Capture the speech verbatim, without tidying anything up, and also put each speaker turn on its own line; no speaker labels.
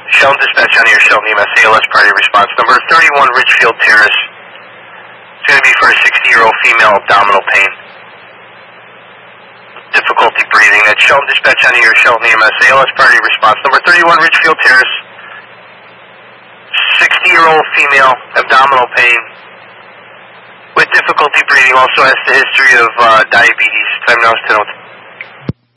Shelton Dispatch on your Shelton E M S A L S priority response number thirty-one Ridgefield Terrace. It's going to be for a sixty-year-old female abdominal pain. Difficulty breathing. That's Shelton Dispatch on your Shelton E M S A L S priority response number thirty-one Ridgefield Terrace. sixty-year-old female abdominal pain with difficulty breathing. Also has the history of uh, diabetes. Time now is ten oh two.